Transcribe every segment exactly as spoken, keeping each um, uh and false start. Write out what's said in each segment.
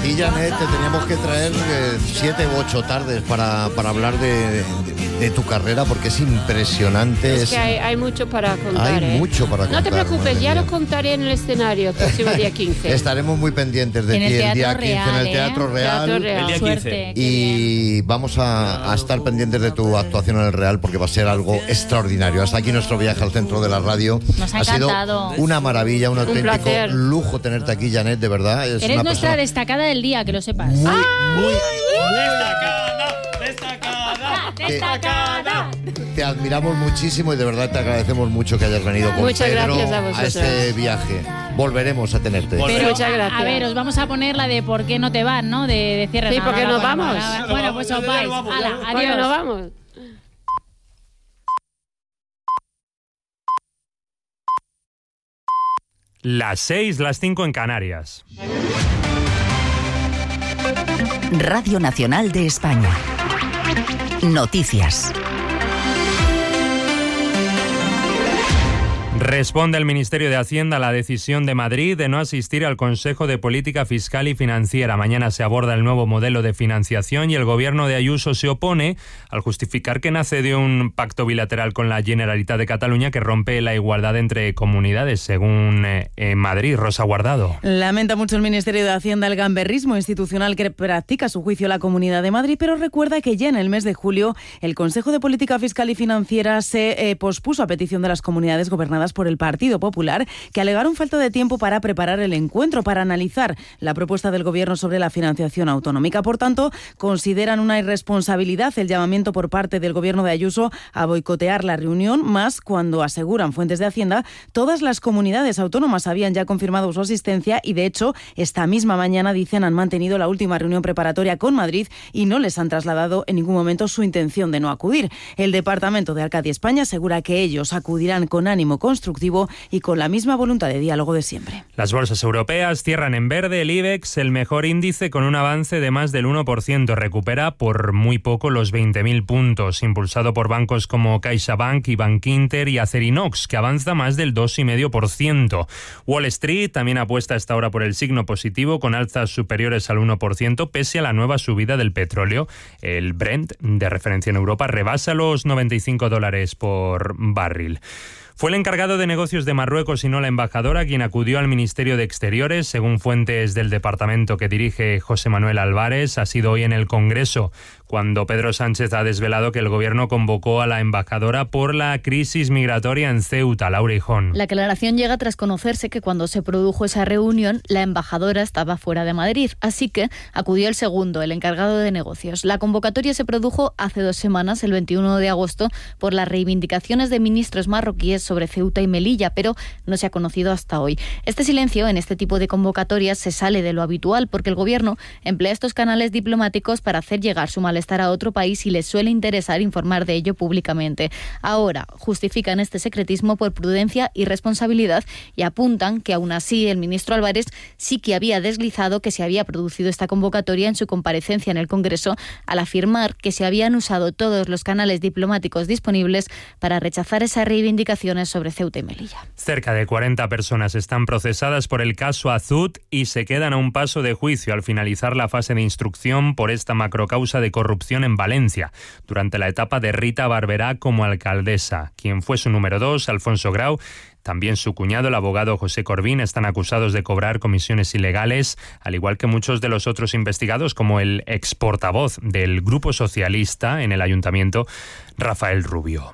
ti, Janet, te teníamos que traer eh, siete u ocho tardes para, para hablar de, de, de tu carrera, porque es impresionante. Es, es que hay, hay mucho para contar. Hay ¿eh? mucho para contar. No te preocupes, ya mía. lo contaré en el escenario el próximo día quince. Estaremos muy pendientes de ti el, el día quince Real, en el Teatro, ¿eh? Real, Teatro Real. El día quince. Suerte, y vamos a, a estar pendientes de tu actuación en el Real, porque va a ser algo extraordinario. Hasta aquí nuestro viaje al centro de la radio. Nos ha, ha sido encantado. una maravilla, un auténtico Un placer. lujo tenerte aquí, Janet, de verdad. Es Eres una nuestra persona destacada del día, que lo sepas. muy, ¡Ah! muy, Destacada, destacada, destacada. te admiramos muchísimo y de verdad te agradecemos mucho que hayas venido con Muchas Pedro gracias a a vosotros. este viaje. Volveremos a tenerte. Volveremos. Pero, Muchas gracias. a ver, os vamos a poner la de por qué no te van, ¿no? De, de cierre. Sí, No, porque no, nos no, vamos. no, no, Bueno, pues os Ya vais. nos vamos, Hala, ya nos vamos. Oye, adiós. nos vamos. Las seis, las cinco en Canarias. Radio Nacional de España. Noticias. Responde el Ministerio de Hacienda a la decisión de Madrid de no asistir al Consejo de Política Fiscal y Financiera. Mañana se aborda el nuevo modelo de financiación y el gobierno de Ayuso se opone al justificar que nace de un pacto bilateral con la Generalitat de Cataluña que rompe la igualdad entre comunidades, según eh, en Madrid. Rosa Guardado. Lamenta mucho el Ministerio de Hacienda el gamberrismo institucional que practica a su juicio la Comunidad de Madrid, pero recuerda que ya en el mes de julio el Consejo de Política Fiscal y Financiera se eh, pospuso a petición de las comunidades gobernadas por el Partido Popular, que alegaron falta de tiempo para preparar el encuentro, para analizar la propuesta del Gobierno sobre la financiación autonómica. Por tanto, consideran una irresponsabilidad el llamamiento por parte del Gobierno de Ayuso a boicotear la reunión, más cuando, aseguran fuentes de Hacienda, todas las comunidades autónomas habían ya confirmado su asistencia y, de hecho, esta misma mañana, dicen, han mantenido la última reunión preparatoria con Madrid y no les han trasladado en ningún momento su intención de no acudir. El Departamento de Arcadia España asegura que ellos acudirán con ánimo constructivo y con la misma voluntad de diálogo de siempre. Las bolsas europeas cierran en verde. El IBEX, el mejor índice, con un avance de más del uno por ciento. Recupera por muy poco los veinte mil puntos, impulsado por bancos como CaixaBank, Bankinter y Acerinox, que avanza más del dos coma cinco por ciento. Wall Street también apuesta a esta hora por el signo positivo, con alzas superiores al uno por ciento, pese a la nueva subida del petróleo. El Brent, de referencia en Europa, rebasa los noventa y cinco dólares por barril. Fue el encargado de negocios de Marruecos y no la embajadora quien acudió al Ministerio de Exteriores, según fuentes del departamento que dirige José Manuel Álvarez. Ha sido hoy en el Congreso cuando Pedro Sánchez ha desvelado que el gobierno convocó a la embajadora por la crisis migratoria en Ceuta. Laura Hijón. La aclaración llega tras conocerse que cuando se produjo esa reunión, la embajadora estaba fuera de Madrid, así que acudió el segundo, el encargado de negocios. La convocatoria se produjo hace dos semanas, el veintiuno de agosto, por las reivindicaciones de ministros marroquíes sobre Ceuta y Melilla, pero no se ha conocido hasta hoy. Este silencio en este tipo de convocatorias se sale de lo habitual porque el gobierno emplea estos canales diplomáticos para hacer llegar su malestar a otro país y les suele interesar informar de ello públicamente. Ahora justifican este secretismo por prudencia y responsabilidad y apuntan que aún así el ministro Álvarez sí que había deslizado que se había producido esta convocatoria en su comparecencia en el Congreso al afirmar que se habían usado todos los canales diplomáticos disponibles para rechazar esas reivindicaciones sobre Ceuta y Melilla. Cerca de cuarenta personas están procesadas por el caso Azud y se quedan a un paso de juicio al finalizar la fase de instrucción por esta macrocausa de corrupción en Valencia, durante la etapa de Rita Barberá como alcaldesa. Quien fue su número dos, Alfonso Grau, también su cuñado, el abogado José Corbín, están acusados de cobrar comisiones ilegales, al igual que muchos de los otros investigados, como el ex portavoz del Grupo Socialista en el Ayuntamiento, Rafael Rubio.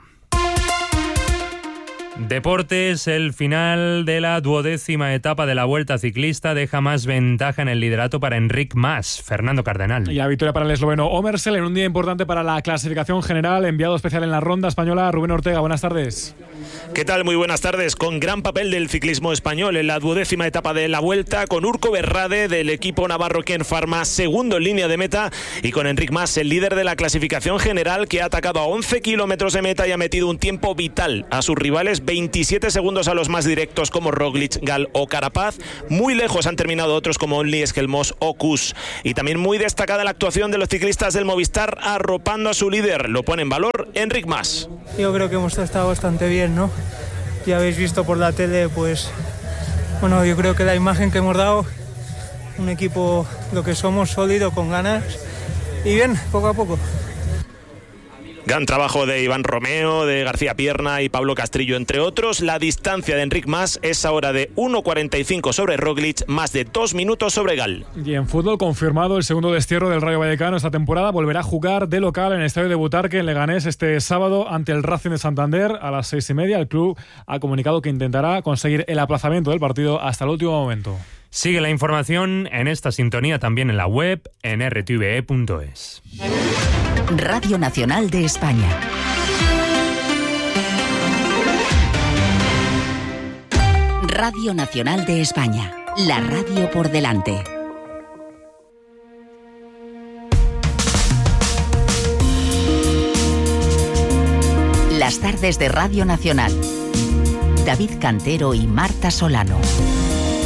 Deportes, el final de la duodécima etapa de la Vuelta Ciclista deja más ventaja en el liderato para Enric Mas. Fernando Cardenal. Y la victoria para el esloveno Omersel en un día importante para la clasificación general. Enviado especial en la ronda española, Rubén Ortega. Buenas tardes. ¿Qué tal? Muy buenas tardes. Con gran papel del ciclismo español en la duodécima etapa de la Vuelta, con Urco Berrade del equipo navarro Ken Pharma, segundo en línea de meta, y con Enric Mas, el líder de la clasificación general, que ha atacado a once kilómetros de meta y ha metido un tiempo vital a sus rivales, veintisiete segundos a los más directos como Roglic, Gal o Carapaz. Muy lejos han terminado otros como Only, Esquelmos o Kuss. Y también muy destacada la actuación de los ciclistas del Movistar arropando a su líder. Lo pone en valor Enric Mas. Yo creo que hemos estado bastante bien, ¿no? Ya habéis visto por la tele, pues bueno, yo creo que la imagen que hemos dado un equipo lo que somos, sólido, con ganas y bien, poco a poco. Gran trabajo de Iván Romeo, de García Pierna y Pablo Castrillo, entre otros. La distancia de Enric Mas es ahora de uno cuarenta y cinco sobre Roglic, más de dos minutos sobre Gal. Y en fútbol, confirmado el segundo destierro del Rayo Vallecano esta temporada. Volverá a jugar de local en el estadio de Butarque, en Leganés, este sábado ante el Racing de Santander a las seis y media. El club ha comunicado que intentará conseguir el aplazamiento del partido hasta el último momento. Sigue la información en esta sintonía también en la web en r t v e punto es. Radio Nacional de España. Radio Nacional de España. La radio por delante. Las tardes de Radio Nacional. David Cantero y Marta Solano.